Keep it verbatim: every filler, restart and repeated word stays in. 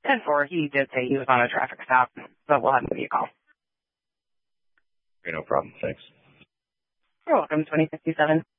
ten four, he did say he was on a traffic stop, but we'll have him give you a call. Okay, no problem. Thanks. You're welcome, twenty fifty-seven.